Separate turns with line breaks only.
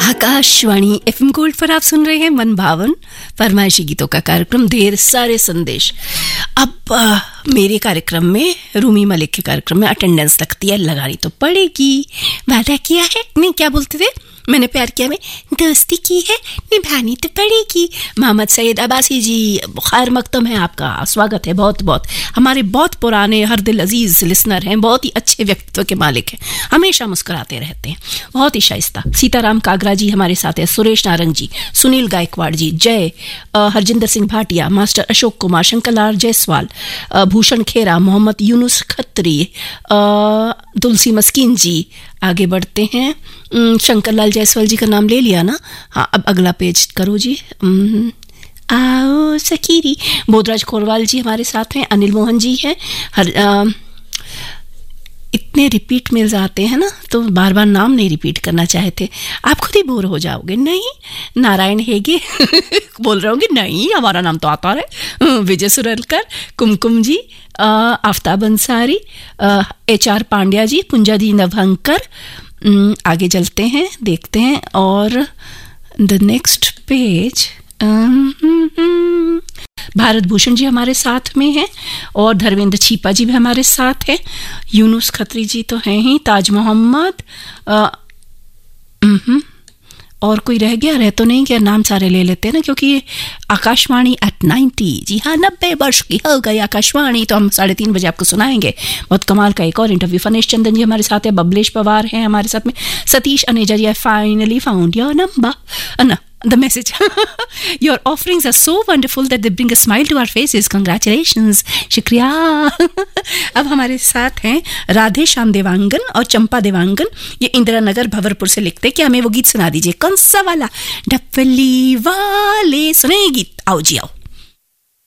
Akashvani FM gold पर आप सुन रहे हैं मन भावन फरमाइशी गीतों का कार्यक्रम ढेर सारे संदेश। अब मेरे कार्यक्रम में रूमी मलिक के कार्यक्रम में अटेंडेंस लगती है, लगानी तो पड़ेगी। वादा किया है, नहीं क्या बोलते थे, मैंने प्यार किया में दोस्ती की है, निभानी तो पड़ेगी। मोहम्मद सैयद अब्बासी जी, खैर मकदम है, आपका स्वागत है। बहुत बहुत हमारे बहुत पुराने हर दिल अजीज लिसनर हैं, बहुत ही अच्छे व्यक्तित्व के मालिक हैं, हमेशा मुस्कुराते रहते हैं, बहुत ही शाइस्ता। सीताराम कागरा जी हमारे साथ है, सुरेश नारंग जी, सुनील गायकवाड़ जी, जय, हरजिंदर सिंह भाटिया, मास्टर अशोक कुमार, शंकरलाल जायसवाल, भूषण खेरा, मोहम्मद यूनुस खत्री, तुलसी मस्कीन जी। आगे बढ़ते हैं, शंकरलाल जायसवाल जी का नाम ले लिया ना, हाँ अब अगला पेज करो जी। आओ सकीरी, बोधराज खोरवाल जी हमारे साथ हैं, अनिल मोहन जी हैं। इतने रिपीट मेल्स आते हैं ना, तो बार बार नाम नहीं रिपीट करना चाहते, आप खुद ही बोर हो जाओगे। नहीं, नारायण हेगे बोल रहे होंगे, नहीं हमारा नाम तो आता है। विजय सुरलकर, कुमकुम जी, आफ्ताब अंसारी, HR पांड्या जी, पुंजा जी नभंकर। आगे चलते हैं, देखते हैं, और the next page Bharat Bhushan ji हमारे साथ में हैं, और धर्मेंद्र छीपा जी भी हमारे साथ हैं। यूनुस खत्री जी तो हैं ही, ताज मोहम्मद, और कोई रह गया, रह तो नहीं गया, नाम सारे ले लेते हैं ना, क्योंकि आकाशवाणी एट 90, जी हाँ 90 वर्ष की हो गई आकाशवाणी, तो हम 3:30 बजे आपको सुनाएंगे बहुत कमाल का एक और इंटरव्यू। फनेश चंदन जी हमारे साथ है, बबलेश पवार हैं हमारे साथ में, सतीश अनेजा जी, I finally found your number, the message. Your offerings are so wonderful that they bring a smile to our faces. Congratulations. शुक्रिया। अब हमारे साथ हैं राधे श्याम देवांगन और चंपा देवांगन, ये इंदिरा नगर भंवरपुर से लिखते कि हमें वो गीत सुना दीजिए। कौन सा वाला? डफली वाले सुने गीत, आओ जी आओ।